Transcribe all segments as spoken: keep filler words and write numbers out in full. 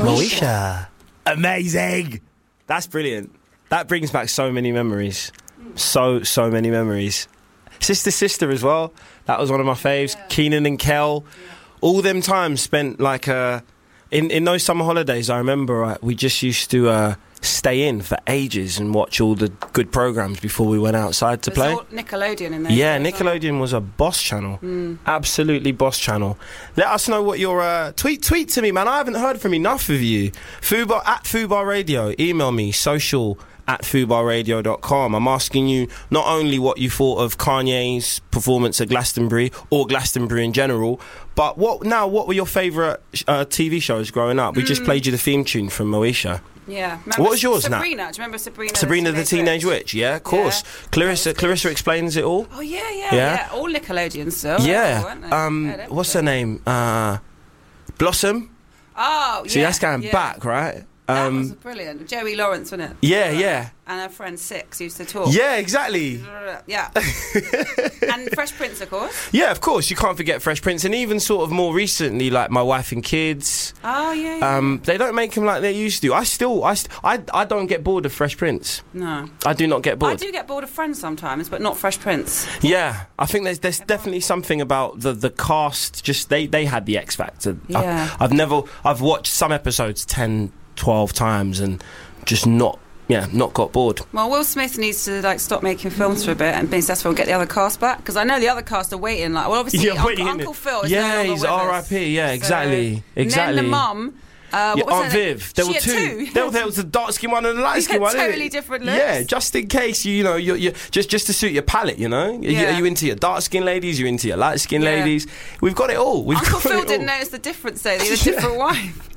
Moesha. Amazing. That's brilliant. That brings back so many memories. So, so many memories. Sister Sister as well. That was one of my faves. Yeah. Keenan and Kel. Yeah. All them times spent like... Uh, in, in those summer holidays, I remember uh, we just used to... Uh, stay in for ages and watch all the good programmes before we went outside to play. Nickelodeon in there. Yeah, Nickelodeon was a boss channel. Mm. Absolutely boss channel. Let us know what your... Uh, tweet tweet to me, man. I haven't heard from enough of you. Fubar, at Fubar Radio. Email me, social at fubar radio dot com. I'm asking you not only what you thought of Kanye's performance at Glastonbury or Glastonbury in general, but what now, what were your favourite uh, T V shows growing up? We mm. just played you the theme tune from Moesha. Yeah. Remember what was yours, Nat? Sabrina. Do you remember Sabrina? Sabrina the the Teenage Witch? Witch? Yeah, of course. Yeah. Clarissa Clarissa Explains It All. Oh, yeah, yeah, yeah. yeah. All Nickelodeon still. Yeah. Weren't they? Um, yeah, what's her name? Uh, Blossom? Oh, yeah. See, that's going yeah. back, right? That um, was brilliant. Joey Lawrence, wasn't it? Yeah, yeah. And her friend Six used to talk. Yeah, exactly. Yeah. And Fresh Prince, of course. Yeah, of course. You can't forget Fresh Prince. And even sort of more recently, like My Wife and Kids. Oh, yeah, yeah. Um, they don't make them like they used to. I still, I, st- I, I don't get bored of Fresh Prince. No. I do not get bored. I do get bored of Friends sometimes, but not Fresh Prince. Yeah. I think there's there's definitely something about the, the cast. Just, they, they had the X Factor. Yeah. I've, I've never, I've watched some episodes ten, twelve times and just not yeah not got bored. Well, Will Smith needs to like stop making films for a bit and be successful and get the other cast back, because I know the other cast are waiting. Like, well, obviously yeah, Uncle, Uncle Phil is yeah no longer he's with R I us. P yeah exactly So, exactly. And then the mum uh, yeah, what was Aunt her Viv. There she were had two. two. There, there was a dark skin one and a light skin yeah, one. Totally different looks. Yeah, just in case you, you know you you just just to suit your palate. You know, yeah. you, are you into your dark skin ladies? You into your light skin yeah. ladies? We've got it all. We've Uncle got Phil it didn't all. notice the difference though. They had a different wife.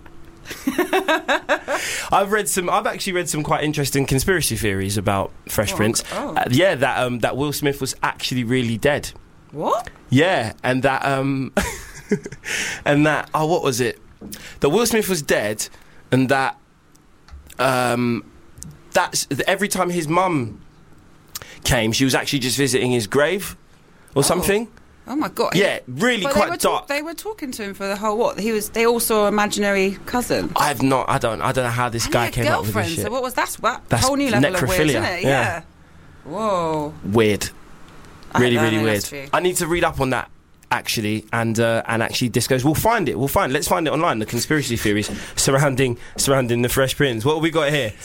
I've read some. I've actually read some quite interesting conspiracy theories about Fresh oh, Prince. Oh. Uh, yeah, that um, that Will Smith was actually really dead. What? Yeah, and that um, and that oh, what was it? That Will Smith was dead, and that um, that's every time his mum came, she was actually just visiting his grave or oh. something. Oh my god! Yeah, really but quite they were dark. Talk, they were talking to him for the whole what? He was. They all saw imaginary cousin. I've not. I don't. I don't know how this and guy he had came up with this shit. So what was that? That That's whole new level necrophilia. of weird, isn't it? Yeah. yeah. Whoa. Weird. Really, I really know, weird. that's true. I need to read up on that actually, and uh, and actually discos. We'll find it. We'll find. Let's find it online. The conspiracy theories surrounding surrounding the Fresh Prince. What have we got here?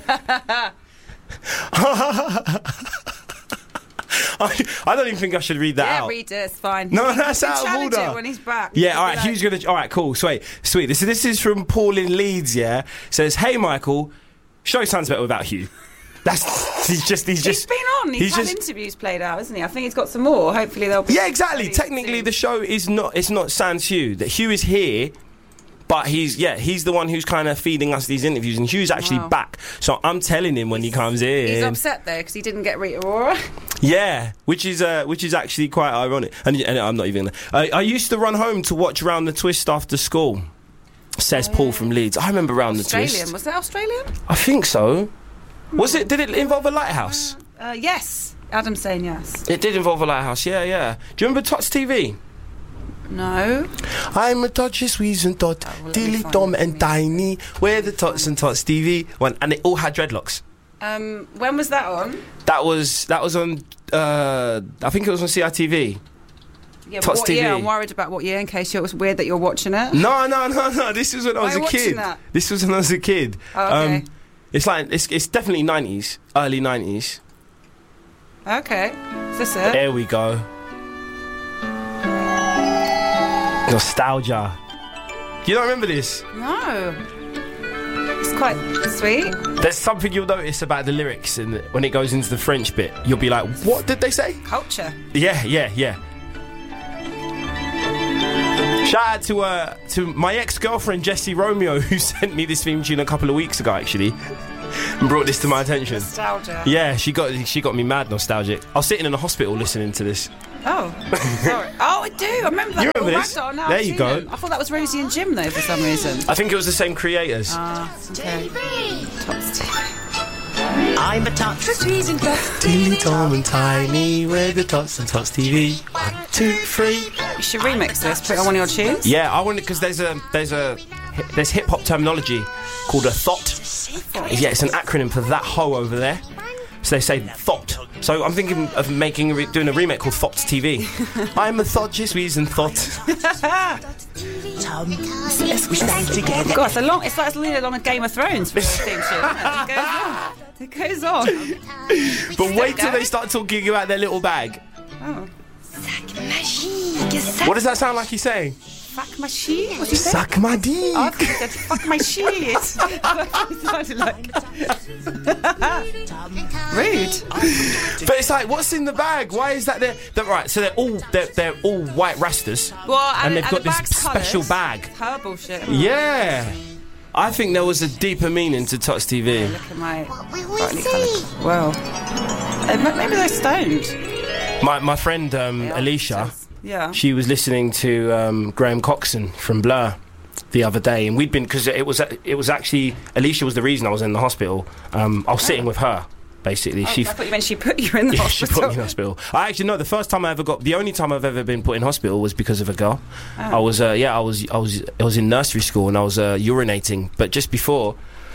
I, I don't even think I should read that yeah, out. Yeah, read it. It's fine. No, that's out of order. It when he's back. Yeah, all right. Like... Hugh's gonna. All right, cool. Sweet, sweet. This this is from Paul in Leeds. Yeah, says, "Hey, Michael, show sounds better without Hugh." That's he's just he's just he's been on. He's, he's had just, interviews played out, hasn't he? I think he's got some more. Hopefully they'll. be... Yeah, exactly. Technically, soon. The show is not. It's not Sans Hugh. That Hugh is here. But he's, yeah, he's the one who's kind of feeding us these interviews, and Hugh's actually wow. back. So I'm telling him when he's, he comes in. He's upset though because he didn't get Rita Ora. Yeah, which is uh, which is actually quite ironic. And, and I'm not even. I, I used to run home to watch Round the Twist after school. Says oh, Paul yeah. from Leeds. I remember Round Australian. the Twist. Was that Australian? I think so. Was it? Did it involve a lighthouse? Uh, uh, yes, Adam's saying yes. It did involve a lighthouse. Yeah, yeah. Do you remember Tots T V? No. I'm a Tots, just Weeze and Dot, oh, well, Dilly, Dom and Tiny. We're the Tots and Tots T V. One, and they all had dreadlocks. Um, when was that on? That was that was on. Uh, I think it was on C I T V. Yeah, but what T V. year? I'm worried about what year. In case it was weird that you're watching it. No, no, no, no. This was when I was Why a kid. That? This was when I was a kid. Oh, okay. Um, it's like it's it's definitely nineties, early nineties. Okay. Is this it? There we go. Nostalgia. You don't remember this? No. It's quite sweet. There's something you'll notice about the lyrics, and when it goes into the French bit, you'll be like, "What did they say?" Culture. Yeah, yeah, yeah. Shout out to uh, to my ex-girlfriend Jessie Romeo, who sent me this theme tune a couple of weeks ago, actually, and brought this to my attention. Nostalgia. Yeah, she got she got me mad nostalgic. I was sitting in a hospital listening to this. Oh, sorry. Oh, I do. I remember that. You remember oh, this? Ragdoll, now there I've you seen go. It. I thought that was Rosie and Jim, though, for some reason. I think it was the same creators. Ah, uh, okay. Tots T V. I'm a Tots, just Weeze and Dot, Dilly, Tom and Tiny, we're the Tots and Tots T V. One, two, three. You should remix this. Put it on one of your tunes. Yeah, I want it because there's a there's a there's hip hop terminology called a thought. Yeah, it's an acronym for that hoe over there. So they say thought. So I'm thinking of making doing a remake called Thought T V. I'm a thought, just reason thought. Tom, we stand together. God, it's a long. It's like it's really long a Game of Thrones for this theme shit. It goes on. It goes on. But wait till they start talking about their little bag. Oh. What does that sound like he's saying? Fuck my shit. What's he saying? Suck my dick. I thought he said fuck my shit. It sounded like rude. But it's like, what's in the bag? Why is that there? They're, right, so they're all they're, they're all white rastas, Well, and, and they've and got the this bag's special coloured. bag. Her bullshit. Yeah, I think there was a deeper meaning to Tots T V. Look at my brightly coloured. Well, uh, maybe they're stoned. My my friend um, Alicia, Yeah. she was listening to um, Graham Coxon from Blur the other day, and we'd been because it was it was actually Alicia was the reason I was in the hospital. Um, I was sitting with her. Basically, Oh, she. I thought you meant she put you in the Yeah, she hospital. put me in hospital. I actually know the first time I ever got, the only time I've ever been put in hospital was because of a girl. Oh. I was, uh, yeah, I was, I was, I was in nursery school and I was uh, urinating, but just before.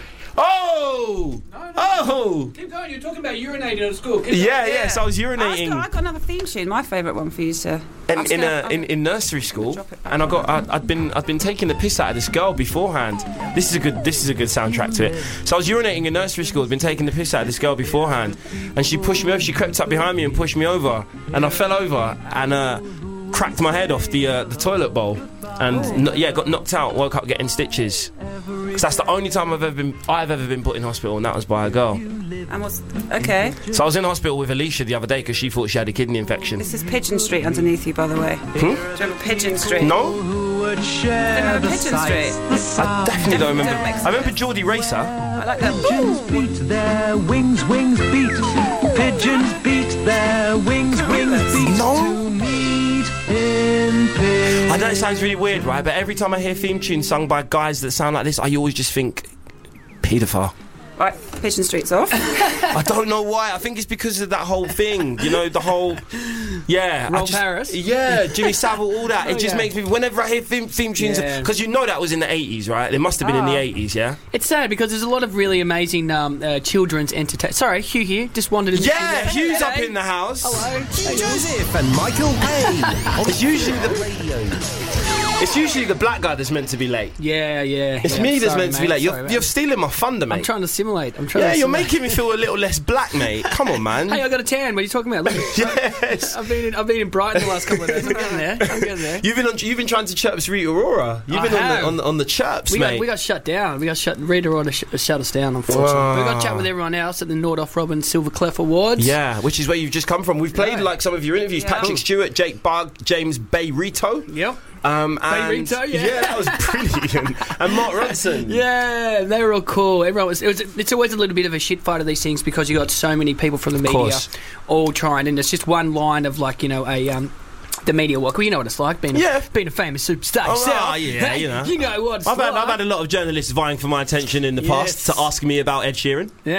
Oh, No, no. oh, Keep going, you're talking about urinating at school. Keep yeah, going. yeah. So I was I've urinating got, I've got another theme tune. My favourite one for you to. I'm in just in, gonna- a, I'm- in in nursery school, drop it back and I on. got, I, I'd been, I'd been taking the piss out of this girl beforehand. This is a good, this is a good soundtrack to it. So I was urinating in nursery school. I'd been taking the piss out of this girl beforehand, and she pushed me over. She crept up behind me and pushed me over, and I fell over and uh, cracked my head off the uh, the toilet bowl, and no, yeah, got knocked out. Woke up getting stitches. So that's the only time I've ever been, I've ever been put in hospital, and that was by a girl. And what's okay? So I was in hospital with Alicia the other day because she thought she had a kidney infection. This is Pigeon Street underneath you, by the way. Hmm? Do you remember Pigeon Street? No, Do you remember Pigeon Street? I definitely don't remember. Don't make I remember Geordie Racer. I like that. Pigeons beat their wings, wings beat. Pigeons beat their wings, wings beat. No. To meet in pigeons. I know it sounds really weird, right? But every time I hear theme tunes sung by guys that sound like this, I always just think paedophile. Right, Pigeon Street's off. I don't know why. I think it's because of that whole thing. You know, the whole. Yeah. I Roll just- Paris? Yeah, Jimmy Savile, all that. It Oh, just yeah. makes me. Whenever I hear theme, theme tunes. Yeah. Because you know that was in the eighties, right? It must have been in the Ah. eighties, yeah? It's sad because there's a lot of really amazing um, uh, children's entertainment. Sorry, Hugh here. Just wandered in. the Yeah, studio. Hugh's up in the house. Hello. Joseph and Michael Payne. It's usually the. Radio. It's usually the black guy that's meant to be late. Yeah, yeah. It's yeah. me that's Sorry, meant to be mate. late. You're, Sorry, you're mate. stealing my thunder, mate. I'm trying to simulate. I'm trying yeah, to you're simulate. making me feel a little less black, mate. Come on, man. Hey, I got a tan. What are you talking about? Look, Yes. I've been in, I've been in Brighton the last couple of days. I'm getting there. I'm getting there. You've been on, you've been trying to chirps Rita Ora. You've I been on the, have. on the on the chirps, We mate. got, we got shut down. We got shut. Rita order sh- shut us down. Unfortunately, Wow. we got to chat with everyone else at the Nordoff Robin Silver Clef Awards. Yeah, which is where you've just come from. We've played Right. like some of your interviews. Yeah. Patrick Cool. Stewart, Jake Bug, James Bayrito. Yep. Um, and Bayrito, yeah. that was brilliant. And Mark Ronson. Yeah, they were all cool. Everyone was. It was. It's always a little bit of a shit fight of these things because you got so many people from the media course. all trying, and it's just one line of like you know a um. The media walk. Well, you know what it's like being a, Yeah. being a famous superstar Oh, yourself. ah, yeah, you know. you know what it's I've had, like. I've had a lot of journalists vying for my attention in the past Yes. to ask me about Ed Sheeran. Yeah,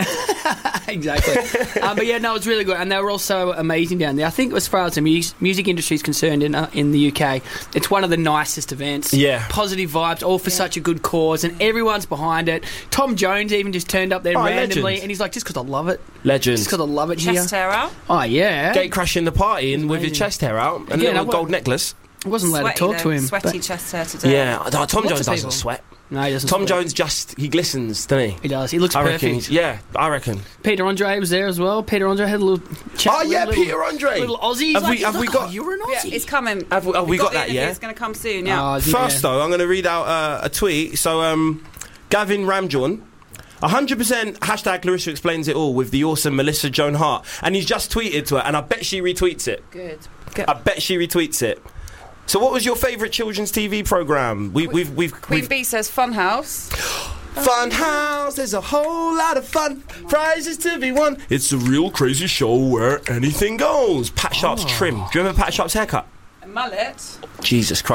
exactly. um, but yeah, no, it was really good, and they were also amazing down there. I think, as far as the mu- music industry is concerned in uh, in the U K, it's one of the nicest events. Yeah. positive vibes, all for such a good cause, and everyone's behind it. Tom Jones even just turned up there Oh, randomly, legend. and he's like, "Just because I love it, Legend. just because I love it here." Chest hair out. Oh yeah, Gate crashing the party and with your amazing. chest hair out and a Again, little I wa- gold necklace. I wasn't allowed Sweaty to talk to though. him. Sweaty but- chest hair today. Yeah, oh, Tom Lots Jones of doesn't people. sweat. No, he doesn't. Tom sweat. Jones just he glistens, doesn't he? He does. He looks I perfect. reckon. He's, yeah, I reckon. Peter Andre was there as well. Peter Andre had a little chat. Oh with yeah, a little, Peter Andre. Little Aussie. He's Have like, we have we "Look, got? oh, you're an Yeah, Aussie. it's coming. Have we, have we got the that? interview. Yeah. It's going to come soon. Yeah. Oh, First yeah. though, I'm going to read out uh, a tweet. So, um, Gavin Ramjohn, one hundred percent hashtag Clarissa explains it all with the awesome Melissa Joan Hart, and he's just tweeted to her, and I bet she retweets it. Good. I bet she retweets it. So, what was your favourite children's T V programme? We, we've we've Queen we've Bee says Funhouse. Fun House. There's a whole lot of fun prizes to be won. It's a real crazy show where anything goes. Pat Sharp's trim. Do you remember Pat Sharp's haircut? Mullet. Jesus Christ.